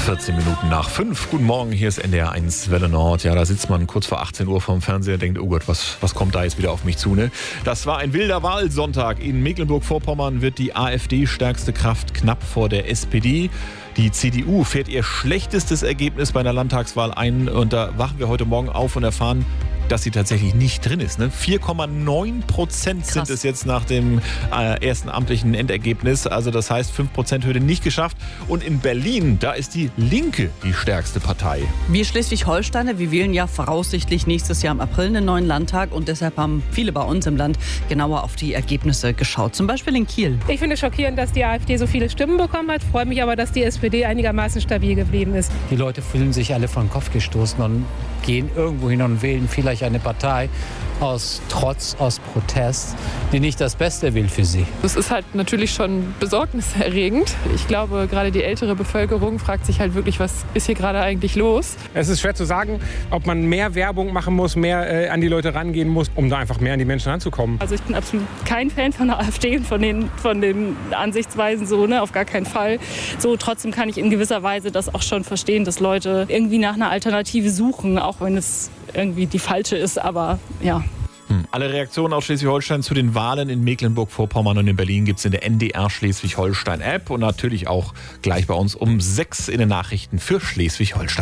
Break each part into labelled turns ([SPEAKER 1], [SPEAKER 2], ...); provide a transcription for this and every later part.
[SPEAKER 1] 14 Minuten nach 5. Guten Morgen, hier ist NDR 1 Welle Nord. Ja, da sitzt man kurz vor 18 Uhr vorm Fernseher und denkt, oh Gott, was kommt da jetzt wieder auf mich zu, ne? Das war ein wilder Wahlsonntag. In Mecklenburg-Vorpommern wird die AfD stärkste Kraft knapp vor der SPD. Die CDU fährt ihr schlechtestes Ergebnis bei einer Landtagswahl ein. Und da wachen wir heute Morgen auf und erfahren, dass sie tatsächlich nicht drin ist. Ne? 4,9% sind es jetzt nach dem ersten amtlichen Endergebnis. Also das heißt, 5%-Hürde nicht geschafft. Und in Berlin, da ist die Linke die stärkste Partei.
[SPEAKER 2] Wir Schleswig-Holsteiner, wir wählen ja voraussichtlich nächstes Jahr im April einen neuen Landtag. Und deshalb haben viele bei uns im Land genauer auf die Ergebnisse geschaut. Zum Beispiel in Kiel.
[SPEAKER 3] Ich finde es schockierend, dass die AfD so viele Stimmen bekommen hat. Freue mich aber, dass die SPD einigermaßen stabil geblieben ist.
[SPEAKER 4] Die Leute fühlen sich alle vor den Kopf gestoßen und gehen irgendwo hin und wählen vielleicht eine Partei aus Trotz, aus Protest, die nicht das Beste will für sie.
[SPEAKER 5] Das ist halt natürlich schon besorgniserregend. Ich glaube, gerade die ältere Bevölkerung fragt sich halt wirklich, was ist hier gerade eigentlich los?
[SPEAKER 6] Es ist schwer zu sagen, ob man mehr Werbung machen muss, mehr an die Leute rangehen muss, um da einfach mehr an die Menschen ranzukommen.
[SPEAKER 7] Also ich bin absolut kein Fan von der AfD und von den Ansichtsweisen so, ne, auf gar keinen Fall. So, trotzdem kann ich in gewisser Weise das auch schon verstehen, dass Leute irgendwie nach einer Alternative suchen, auch wenn es irgendwie die falsche ist, aber ja.
[SPEAKER 1] Alle Reaktionen aus Schleswig-Holstein zu den Wahlen in Mecklenburg-Vorpommern und in Berlin gibt es in der NDR Schleswig-Holstein-App und natürlich auch gleich bei uns um 6 in den Nachrichten für Schleswig-Holstein.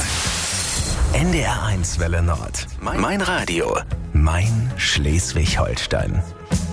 [SPEAKER 8] NDR 1 Welle Nord. Mein Radio. Mein Schleswig-Holstein.